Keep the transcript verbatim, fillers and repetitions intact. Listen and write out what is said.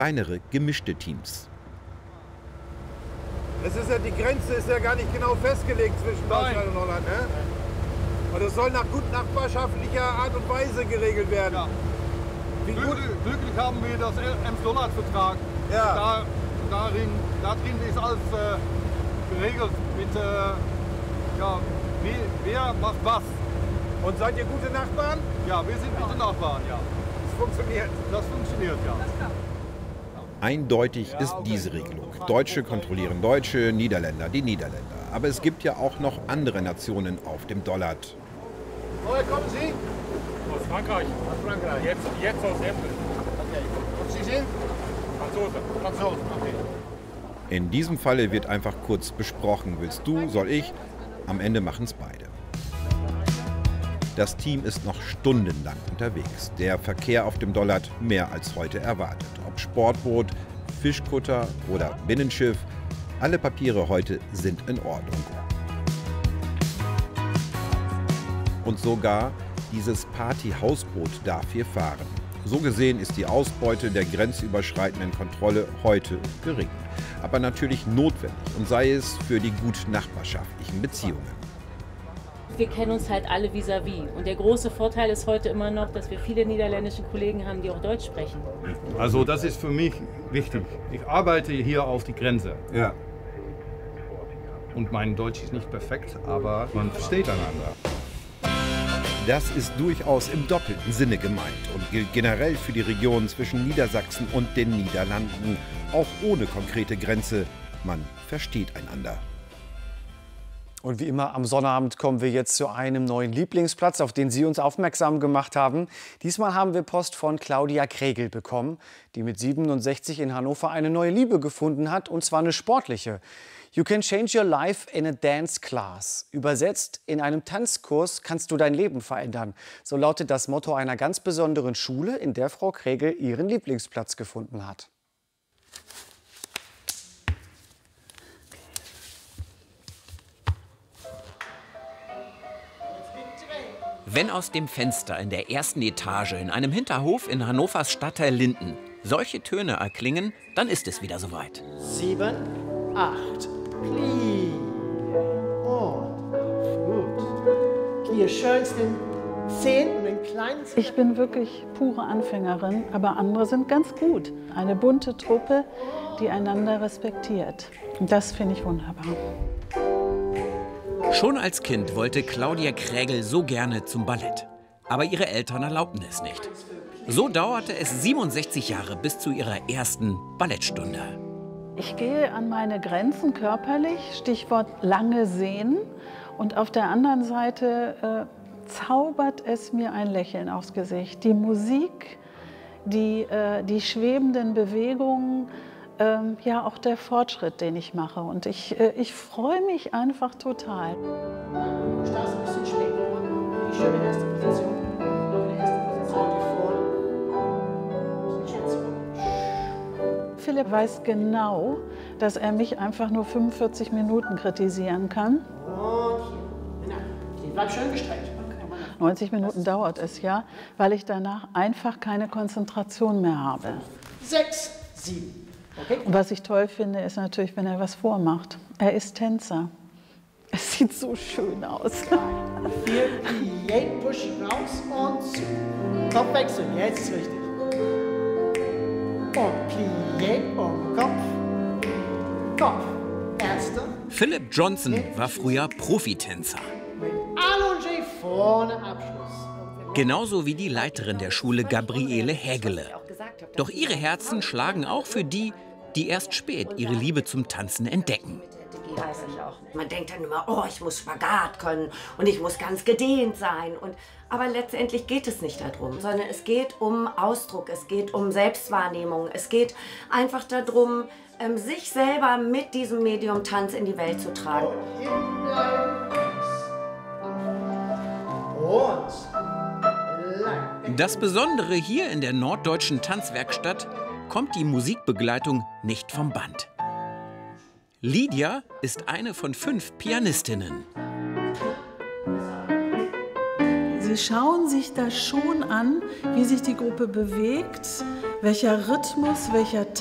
kleinere, gemischte Teams. Es ist ja, die Grenze ist ja gar nicht genau festgelegt zwischen Deutschland und Holland, ne? Und es soll nach gut nachbarschaftlicher Art und Weise geregelt werden. Ja. Wie gut? Glücklich, glücklich haben wir das Ems-Dollar-Vertrag. Ja. Da, darin, darin ist alles äh, geregelt mit, äh, ja, wer, wer macht was. Und seid ihr gute Nachbarn? Ja, wir sind gute Nachbarn, ja. Das funktioniert. Das funktioniert, ja. Eindeutig ist diese Regelung. Deutsche kontrollieren Deutsche, Niederländer die Niederländer. Aber es gibt ja auch noch andere Nationen auf dem Dollard. Woher kommen Sie? Aus Frankreich. Aus Frankreich. Jetzt, jetzt aus Emden. Okay. Und Sie sind? Franzose. Franzosen, okay. In diesem Falle wird einfach kurz besprochen. Willst du, soll ich? Am Ende machen es beide. Das Team ist noch stundenlang unterwegs. Der Verkehr auf dem Dollard mehr als heute erwartet. Ob Sportboot, Fischkutter oder Binnenschiff, alle Papiere heute sind in Ordnung. Und sogar dieses Party-Hausboot darf hier fahren. So gesehen ist die Ausbeute der grenzüberschreitenden Kontrolle heute gering. Aber natürlich notwendig, und sei es für die gut nachbarschaftlichen Beziehungen. Wir kennen uns halt alle vis-à-vis. Und der große Vorteil ist heute immer noch, dass wir viele niederländische Kollegen haben, die auch Deutsch sprechen. Also das ist für mich wichtig. Ich arbeite hier auf die Grenze. Ja. Und mein Deutsch ist nicht perfekt, aber man versteht einander. Das ist durchaus im doppelten Sinne gemeint und gilt generell für die Region zwischen Niedersachsen und den Niederlanden. Auch ohne konkrete Grenze, man versteht einander. Und wie immer am Sonnabend kommen wir jetzt zu einem neuen Lieblingsplatz, auf den Sie uns aufmerksam gemacht haben. Diesmal haben wir Post von Claudia Kregel bekommen, die mit siebenundsechzig in Hannover eine neue Liebe gefunden hat, und zwar eine sportliche. You can change your life in a dance class. Übersetzt, in einem Tanzkurs kannst du dein Leben verändern. So lautet das Motto einer ganz besonderen Schule, in der Frau Kregel ihren Lieblingsplatz gefunden hat. Wenn aus dem Fenster in der ersten Etage in einem Hinterhof in Hannovers Stadtteil Linden solche Töne erklingen, dann ist es wieder soweit. Sieben, acht, Knie. Und gut. Die schönsten zehn und den kleinen. Ich bin wirklich pure Anfängerin, aber andere sind ganz gut. Eine bunte Truppe, die einander respektiert. Und das finde ich wunderbar. Schon als Kind wollte Claudia Kregel so gerne zum Ballett. Aber ihre Eltern erlaubten es nicht. So dauerte es siebenundsechzig Jahre bis zu ihrer ersten Ballettstunde. Ich gehe an meine Grenzen körperlich, Stichwort lange Sehnen. Und auf der anderen Seite äh, zaubert es mir ein Lächeln aufs Gesicht. Die Musik, die, äh, die schwebenden Bewegungen, Ähm, ja, auch der Fortschritt, den ich mache. Und ich, äh, ich freue mich einfach total. Du startest ein bisschen schwingen. Die schöne erste Position. Die erste Position, die vorne. Philipp weiß genau, dass er mich einfach nur fünfundvierzig Minuten kritisieren kann. Und hier. Genau. Bleib schön gestreckt. neunzig Minuten dauert es ja, weil ich danach einfach keine Konzentration mehr habe. Sechs, sieben. Okay. Und was ich toll finde, ist natürlich, wenn er was vormacht. Er ist Tänzer. Es sieht so schön aus. Vier, Plié, Push raus und zu. Kopfwechsel, jetzt ist richtig. Und Plié und Kopf. Kopf. Erster. Philip Johnson war früher Profitänzer. Mit Allongé vorne Abschluss. Genauso wie die Leiterin der Schule, Gabriele Hägele. Doch ihre Herzen schlagen auch für die, die erst spät ihre Liebe zum Tanzen entdecken. Man denkt dann immer, oh, ich muss Spagat können und ich muss ganz gedehnt sein. Und, aber letztendlich geht es nicht darum, sondern es geht um Ausdruck, es geht um Selbstwahrnehmung. Es geht einfach darum, sich selber mit diesem Medium Tanz in die Welt zu tragen. Das Besondere hier in der Norddeutschen Tanzwerkstatt: kommt die Musikbegleitung nicht vom Band. Lydia ist eine von fünf Pianistinnen. Sie schauen sich das schon an, wie sich die Gruppe bewegt, welcher Rhythmus, welcher